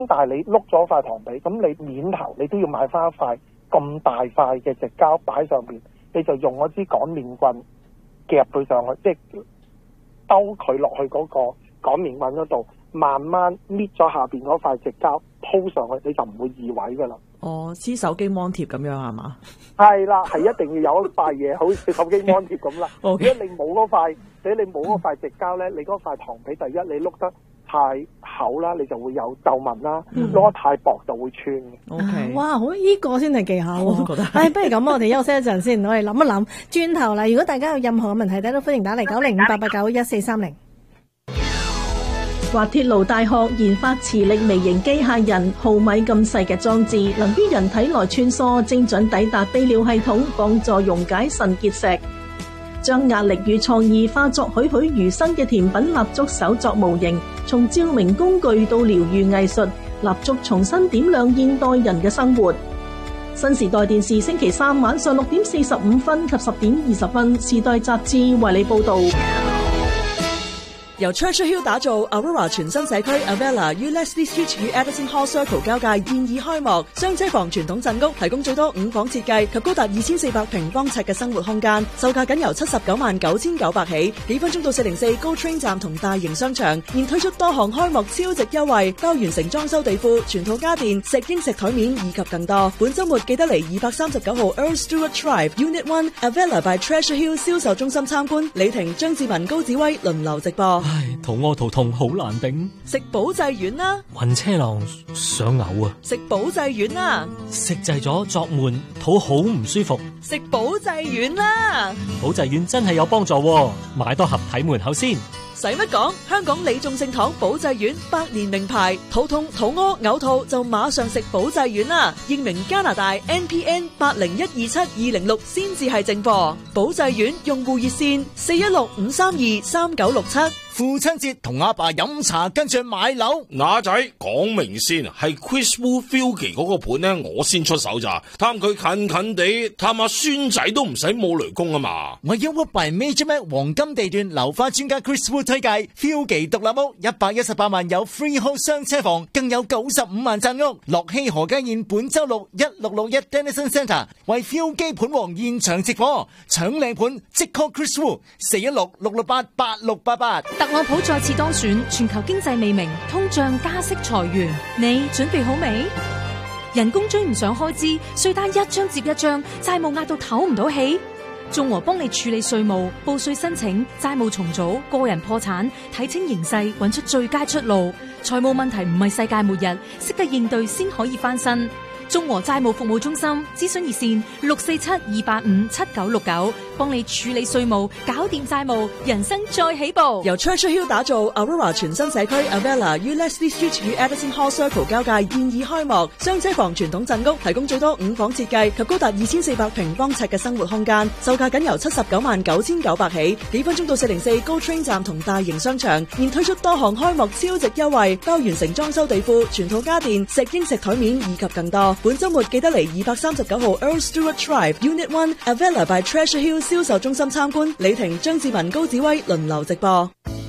但係你碌咗塊糖皮，咁你面頭你都要買翻一塊咁大塊嘅直膠擺上邊，你就用嗰支擀麵棍夾佢上去，即係兜佢落去嗰個擀麵棍嗰度，慢慢搣咗下邊嗰塊直膠鋪上去，你就唔會移位噶啦。 哦，黐手機芒貼咁樣係嘛？ 係啦，係一定要有一塊嘢，好似手機芒貼咁啦。如果你冇嗰塊直膠咧，你嗰塊糖皮第一你碌得太厚啦，你就會有皺紋啦；碌得太薄就會穿嘅。 OK， 哇，好呢個先係技巧喎。 我都覺得不如咁，我哋休息一陣先，我哋諗一諗，轉頭啦。如果大家有任何嘅問題，都歡迎打嚟9058891430。 滑鐵盧大學研發磁力微型機械人，毫米咁細嘅裝置，能於人體內穿梭，精準抵達泌尿系統，幫助溶解腎結石。將壓力與創意化作栩栩如生嘅甜品蠟燭手作模型，從照明工具到療癒藝術，蠟燭重新點亮現代人嘅生活。新時代電視星期三晚上6點45分及10點20分，時代雜誌為你報道。 由 Treasure Hill 打造 Aurora 全新社區 Avella 於 Leslie Street 與 Edison Hall Circle 交界現已開幕，雙車房傳統鎮屋提供最多5房設計及高達2400平方尺嘅生活空間，售價僅由799900起，幾分鐘到404 GO Train 站同大型商場，現推出多項開幕超值優惠，包完成裝修地庫、全套家電、石英石台面以及更多。本週末記得嚟239號 Earl Stewart Drive Unit 1 Avella by Treasure Hill 銷售中心參觀，李婷、張志文、高子威輪流直播。 唉，肚屙肚痛好難頂， 食保濟丸啦！ 暈車浪想嘔啊！ 食保濟丸啦！ 食滯咗作悶，肚好唔舒服。 食保濟丸啦！ 保濟丸真係有幫助喎，買多盒睇門口先。 使乜講？香港李眾聖堂保濟丸100年名牌，肚痛、肚屙、嘔吐就馬上食保濟丸啦！英明加拿大 NPN 80127206先至係正貨。保濟丸用戶熱線416-532-3967。 父親節同阿爸飲茶跟住買樓， 嗱仔講明先，係 Chris Wu Filky 嗰個盤呢，我先出手咋，貪佢近近地，探下孫仔都唔使冇雷公啊嘛。 我一屋 by Major Mac 黃金地段樓花專家 Chris Wu 推介 Filky 獨立屋，118萬有 freehold 雙車房，更有95萬讚屋。樂熙何家宴本周六1661 Denison Centre 為 Filky 盤王現場直播，搶靚盤即 call Chris Wu 416-668-8688。 特朗普再次當選，全球經濟未明，通脹、加息、裁員，你準備好未？人工追唔上開支，稅單一張接一張，債務壓到唞唔到氣。眾和幫你處理稅務、報稅申請、債務重組、個人破產，睇清形勢，揾出最佳出路。財務問題唔係世界末日，識得應對先可以翻身。眾和債務服務中心諮詢熱線647-285-7969，幫你處理稅務，搞掂債務，人生再起步。 由 Treasure Hill 打造 Aurora 全新社區 Avella 於 Leslie Street 與 Edison Hall Circle 交界現已開幕，雙車房傳統鎮屋提供最多5房設計及高達2400平方尺嘅生活空間，售價僅由799900起，幾分鐘到404 GO Train 站同大型商場，現推出多項開幕超值優惠，包完成裝修地庫、全套家電、石英石台面以及更多。本週末記得嚟239號 Earl Stewart Drive Unit 1 Avella by Treasure Hill 銷售中心參觀，李婷、張志文、高子威輪流直播。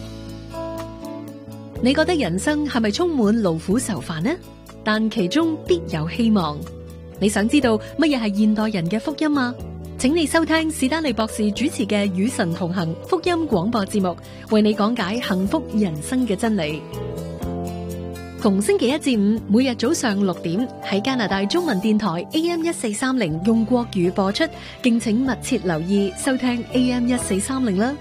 你覺得人生係咪充滿勞苦愁煩呢？但其中必有希望。你想知道乜嘢係現代人嘅福音啊？請你收聽史丹利博士主持嘅與神同行福音廣播節目，為你講解幸福人生嘅真理。逢星期一至五，每日早上6點喺加拿大中文電台 AM1430用國語播出，敬請密切留意收聽 AM1430啦。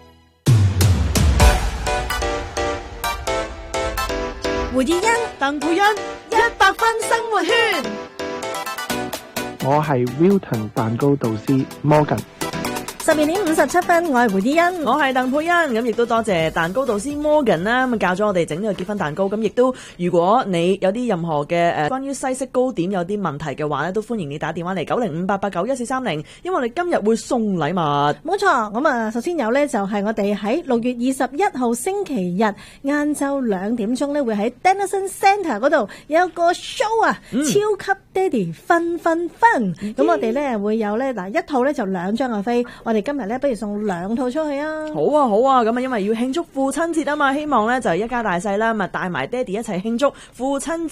胡志欣、 鄧佩欣100分生活圈。 我係 Wilton 蛋糕導師 Morgan。 12點57分，我係胡志欣， 我係鄧佩欣。咁亦都多謝蛋糕導師 Morgan 啦，咁教咗我哋整呢個結婚蛋糕。咁亦都如果你有啲任何嘅關於西式糕點有啲問題嘅話咧，都歡迎你打電話嚟9058891430，因為我哋今日會送禮物。 冇錯，咁啊，首先有呢，就係我哋喺6月21號星期日晏晝2點鐘呢，會喺 Denison Centre 嗰度有個 show 啊，超級爹哋分。咁我哋呢會有呢，嗱，一套呢就2張嘅飛，我哋今日呢不如送2套出去啊！ 好啊，咁啊，因為要慶祝父親節啊嘛，希望呢就一家大細啦，咪帶埋爹哋一齊慶祝父親節。